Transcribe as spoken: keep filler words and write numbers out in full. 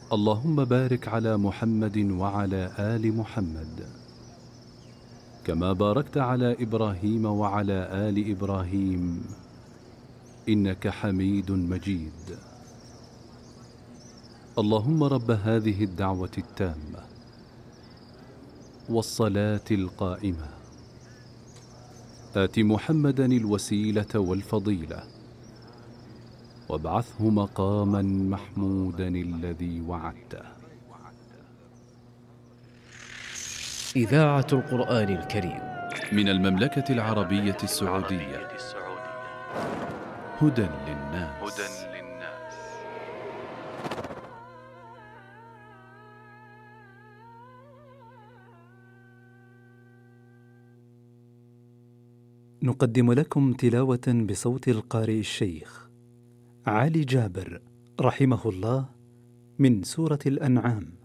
اللهم بارك على محمد وعلى آل محمد كما باركت على إبراهيم وعلى آل إبراهيم إنك حميد مجيد. اللهم رب هذه الدعوة التامة والصلاة القائمة آت محمدا الوسيلة والفضيلة وابعثه مقاما محمودا الذي وعدته. إذاعة القرآن الكريم من المملكة العربية السعودية. هدى للناس. نقدم لكم تلاوة بصوت القارئ الشيخ علي جابر رحمه الله من سورة الأنعام.